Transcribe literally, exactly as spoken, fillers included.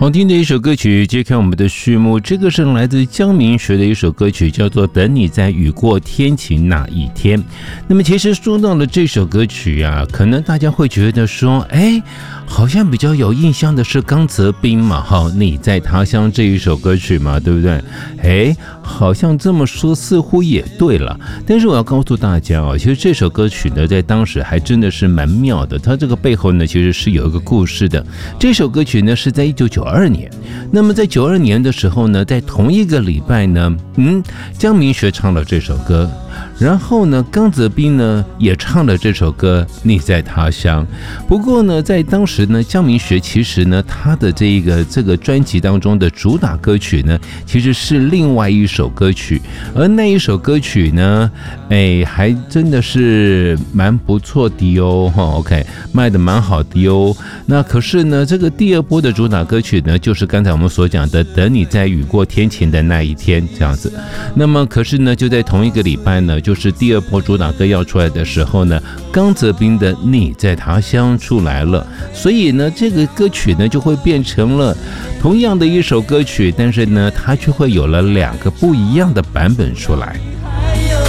好听的一首歌曲，揭开我们的序幕。这个是来自江明学的一首歌曲，叫做《等你在雨过天晴那一天》。那么其实说到了这首歌曲啊，可能大家会觉得说，哎，好像比较有印象的是刚泽斌嘛，哈，你在他乡这一首歌曲嘛，对不对？哎，好像这么说似乎也对了。但是我要告诉大家哦，其实这首歌曲呢，在当时还真的是蛮妙的。它这个背后呢，其实是有一个故事的。这首歌曲呢，是在一九九二年。那么在九二年的时候呢，在同一个礼拜呢，嗯，江明学唱了这首歌。然后呢，刚泽斌呢也唱了这首歌《你在他乡》。不过呢，在当时呢，江明学其实呢，他的这个这个专辑当中的主打歌曲呢，其实是另外一首歌曲，而那一首歌曲呢，哎，还真的是蛮不错的哦，哈 ，OK， 卖的蛮好的哦。那可是呢，这个第二波的主打歌曲呢，就是刚才我们所讲的《等你在雨过天晴的那一天》这样子。那么可是呢，就在同一个礼拜呢，就是第二波主打歌要出来的时候呢，刚泽斌的《你在他乡》出来了，所以呢，这个歌曲呢就会变成了同样的一首歌曲，但是呢，它却会有了两个不一样的版本出来。